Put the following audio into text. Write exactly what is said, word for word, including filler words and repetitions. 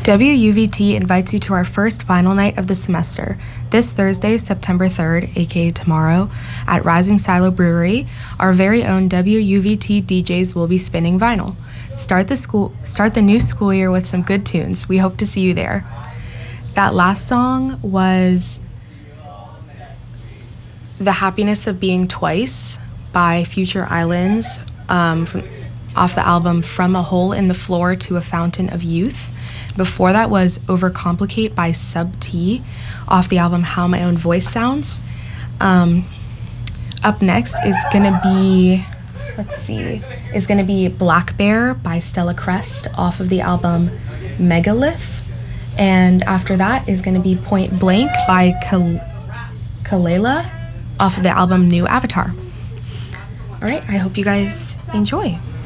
W U V T invites you to our first vinyl night of the semester. This Thursday, September third, aka tomorrow, at Rising Silo Brewery, our very own W U V T D Js will be spinning vinyl. Start the school start the new school year with some good tunes. We hope to see you there. That last song was The Happiness of Being Twice by Future Islands, um, from, off the album From a Hole in the Floor to a Fountain of Youth. Before that was Overcomplicate by Sub T off the album How My Own Voice Sounds. Um, up next is gonna be, let's see, is gonna be Black Bear by Stella Crest off of the album Megalith. And after that is gonna be Point Blank by Kal- Kalela off of the album New Avatar. All right, I hope you guys enjoy.